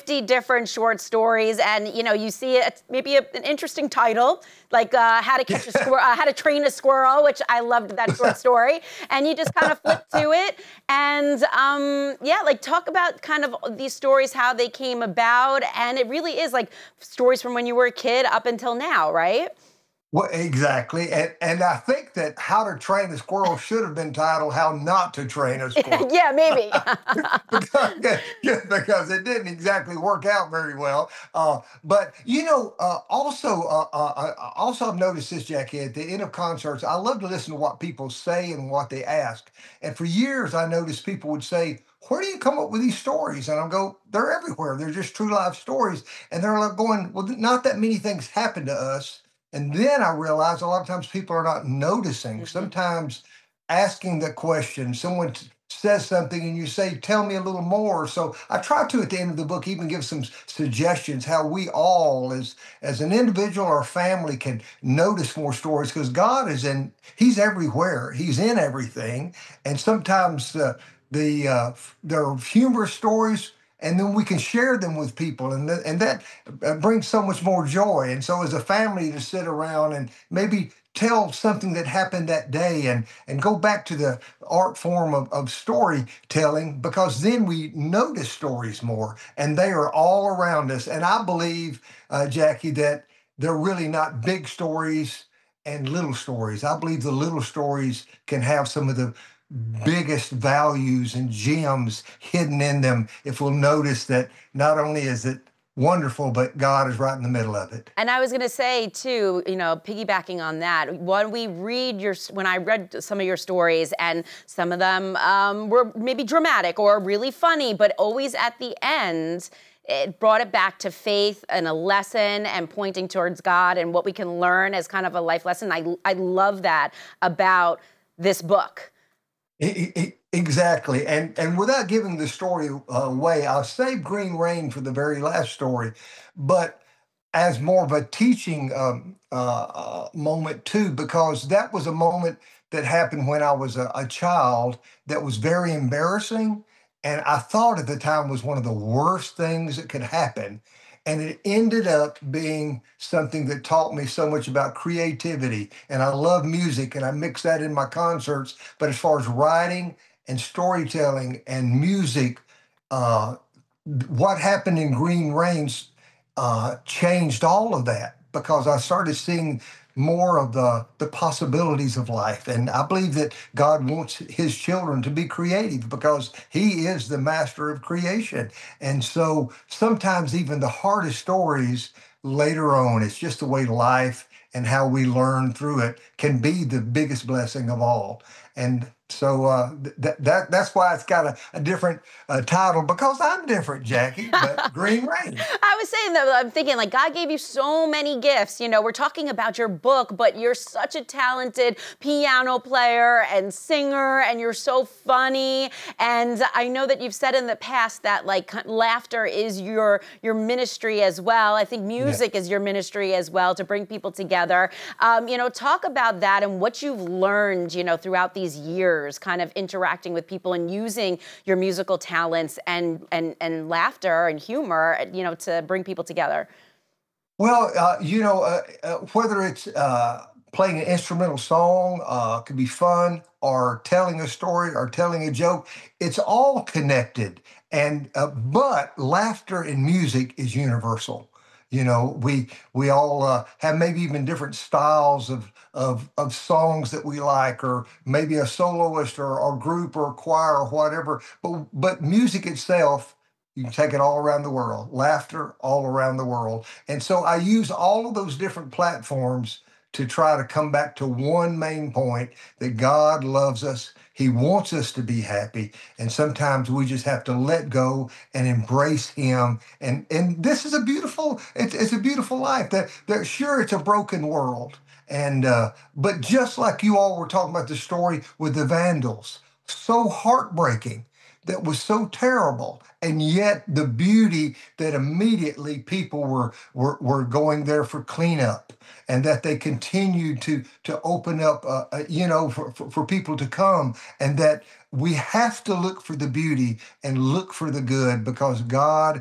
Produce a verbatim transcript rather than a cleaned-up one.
fifty different short stories, and you know, you see it, maybe a, an interesting title, like uh, How to Catch a Squirrel, uh, How to Train a Squirrel, which I loved that short story. And you just kind of flip to it, and um, yeah, like talk about kind of these stories, how they came about, and it really is like stories from when you were a kid up until now, right? Well, exactly. And and I think that How to Train a Squirrel should have been titled How Not to Train a Squirrel. Yeah, maybe. because, yeah, yeah, because it didn't exactly work out very well. Uh, but you know, uh, also, uh, uh, uh, also I've noticed this, Jackie, at the end of concerts, I love to listen to what people say and what they ask. And for years, I noticed people would say, "Where do you come up with these stories?" And I'll go, "They're everywhere. They're just true life stories." And they're like going, "Well, not that many things happen to us." And then I realized a lot of times people are not noticing. Mhm. Sometimes asking the question, someone t- says something and you say, "Tell me a little more." So I try to, at the end of the book, even give some s- suggestions how we all, as as an individual or family, can notice more stories, because God is in, He's everywhere. He's in everything. And sometimes uh, the uh, f- there are humorous stories, and then we can share them with people, and th- and that uh, brings so much more joy. And so, as a family, to sit around and maybe tell something that happened that day, and and go back to the art form of, of storytelling, because then we notice stories more, and they are all around us. And I believe, uh, Jackie, that they're really not big stories and little stories. I believe the little stories can have some of the biggest values and gems hidden in them, if we'll notice that not only is it wonderful, but God is right in the middle of it. And I was going to say too, you know, piggybacking on that, when we read your, when I read some of your stories, and some of them um, were maybe dramatic or really funny, but always at the end, it brought it back to faith and a lesson and pointing towards God and what we can learn as kind of a life lesson. I, I love that about this book. E- e- e- Exactly. And and without giving the story uh, away, I'll save Green Rain for the very last story, but as more of a teaching um, uh, uh, moment too, because that was a moment that happened when I was a, a child that was very embarrassing. And I thought at the time was one of the worst things that could happen. And it ended up being something that taught me so much about creativity. And I love music, and I mix that in my concerts. But as far as writing and storytelling and music, uh, what happened in Green Range uh, changed all of that, because I started seeing more of the the possibilities of life. And I believe that God wants His children to be creative, because He is the master of creation. And so sometimes even the hardest stories later on, it's just the way life and how we learn through it can be the biggest blessing of all. And so uh, th- that that that's why it's got a, a different uh, title, because I'm different, Jackie. But Green Rain. I was saying that, I'm thinking like God gave you so many gifts. You know, we're talking about your book, but you're such a talented piano player and singer, and you're so funny. And I know that you've said in the past that like k- laughter is your your ministry as well. I think Yeah. music is your ministry as well, to bring people together. Um, you know, talk about that and what you've learned, you know, throughout these years, kind of interacting with people and using your musical talents and and and laughter and humor, you know, to bring people together. Well, uh, you know, uh, uh, whether it's uh, playing an instrumental song, uh, could be fun, or telling a story, or telling a joke. It's all connected. And uh, but laughter in music is universal. You know, we we all uh, have maybe even different styles of of of songs that we like, or maybe a soloist, or or group, or choir, or whatever. But but music itself, you can take it all around the world. Laughter all around the world. And so I use all of those different platforms to try to come back to one main point, that God loves us. He wants us to be happy. And sometimes we just have to let go and embrace Him. And and this is a beautiful, it's, it's a beautiful life. That, that sure, it's a broken world. And uh, but just like you all were talking about the story with the Vandals, so heartbreaking, that was so terrible, and yet the beauty that immediately people were were, were going there for cleanup, and that they continued to to open up, uh, uh, you know, for, for for people to come, and that we have to look for the beauty and look for the good, because God